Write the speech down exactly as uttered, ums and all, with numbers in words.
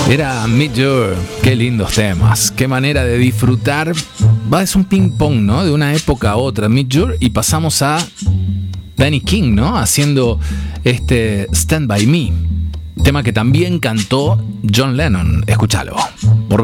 Era Meet You, qué lindos temas, qué manera de disfrutar. Va, es un ping pong, ¿no? De una época a otra, Meet You, y pasamos a Benny King, ¿no? Haciendo este Stand By Me, tema que también cantó John Lennon. Escúchalo. Por